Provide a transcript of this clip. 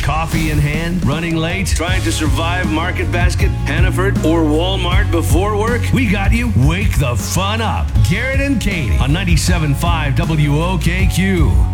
Coffee in hand, running late, trying to survive Market Basket, Hannaford, or Walmart before work? We got you. Wake the fun up. Garrett and Katie on 97.5 WOKQ.